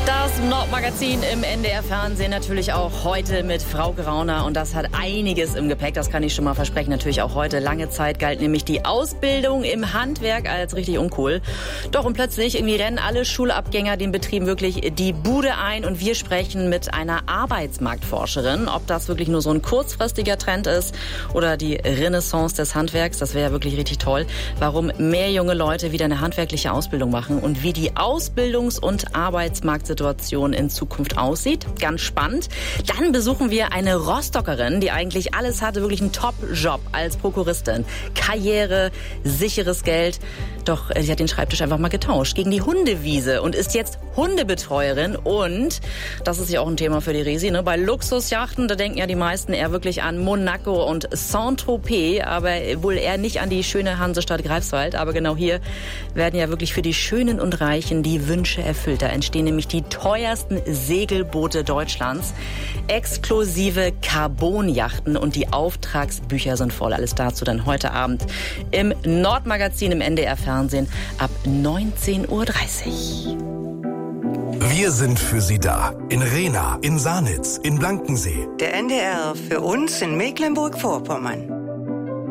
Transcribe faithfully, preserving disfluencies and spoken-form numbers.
Das Nordmagazin im N D R-Fernsehen natürlich auch heute mit Frauke Rauner und das hat einiges im Gepäck, das kann ich schon mal versprechen. Natürlich auch heute. Lange Zeit galt nämlich die Ausbildung im Handwerk als richtig uncool. Doch und plötzlich irgendwie rennen alle Schulabgänger den Betrieben wirklich die Bude ein und wir sprechen mit einer Arbeitsmarktforscherin, ob das wirklich nur so ein kurzfristiger Trend ist oder die Renaissance des Handwerks. Das wäre ja wirklich richtig toll. Warum mehr junge Leute wieder eine handwerkliche Ausbildung machen und wie die Ausbildungs- und Arbeitsmarktsituation in Zukunft aussieht. Ganz spannend. Dann besuchen wir eine Rostockerin, die eigentlich alles hatte, wirklich einen Top-Job als Prokuristin. Karriere, sicheres Geld. Doch sie hat den Schreibtisch einfach mal getauscht gegen die Hundewiese und ist jetzt Hundebetreuerin. Und das ist ja auch ein Thema für die Resi, ne? Bei Luxusjachten, da denken ja die meisten eher wirklich an Monaco und Saint-Tropez, aber wohl eher nicht an die schöne Hansestadt Greifswald. Aber genau hier werden ja wirklich für die Schönen und Reichen die Wünsche erfüllt. Da entstehen nämlich die teuersten Segelboote Deutschlands, exklusive Carbonjachten und die Auftragsbücher sind voll. Alles dazu dann heute Abend im Nordmagazin im N D R-Fernsehen ab neunzehn Uhr dreißig. Wir sind für Sie da. In Rehna, in Sanitz, in Blankensee. Der N D R für uns in Mecklenburg-Vorpommern.